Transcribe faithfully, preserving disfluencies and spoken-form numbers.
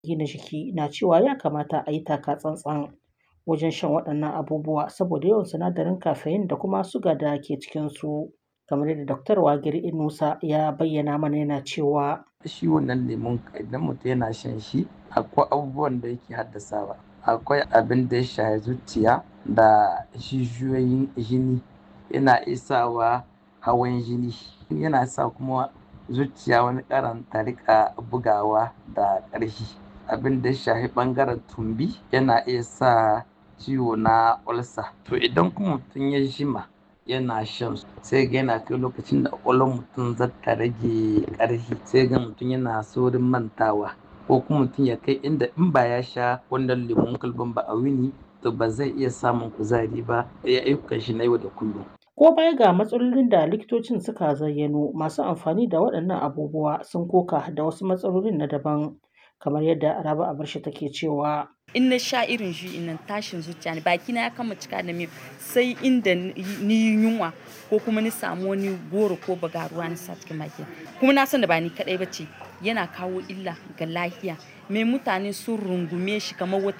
gina jiki na cewa ya kamata a yi taka tsantsan wajen shan waɗannan abubuwa saboda yawan sinadarin caffeine da kuma suga da ke cikinsu. Kamar yadda Daktar Wagiri Inusa ya bayyana mana yana cewa shi wannan lemon idan mutum yana shan shi akwai abubuwan da yake haddasawa. Akwai abin da ya shafi zuciya da jijiyoyin jini, yana iya sawa hawan jini, yana sa kuma zuciya wani karan ta riƙa bugawa da ƙarfi. Abin da ya shafi ɓangaren tumbi yana iya sa ciwo na ulcer. To idan kuma mutum ya jima yana shan su sai ga yana kai lokacin da ƙwaƙwalwar mutum za ta rage ƙarfi, sai ga mutum yana saurin mantawa ko kuma mutum ya kai inda in ba ya sha wannan lemon kwalban ba a wuni to ba zai iya samun kuzari ba ya yi ayyukan shi na yau da kullum. Ko baya ga matsalolin da likitocin suka zayyano, masu amfani da waɗannan abubuwa sun koka da wasu matsalolin na daban, kamar yadda Rabi Abarshi take cewa. In na sha irin shi nan tashin zuciya ne, bakina ya kama cika da miyau sai inda ni yi yunwa ko kuma ni samu wani goro ko bagaruwa na sa cikin baki. Kuma na san da ba ni kaɗai ba ce, yana kawo illa ga lafiya. Mai mutane sun rungume shi kamar wata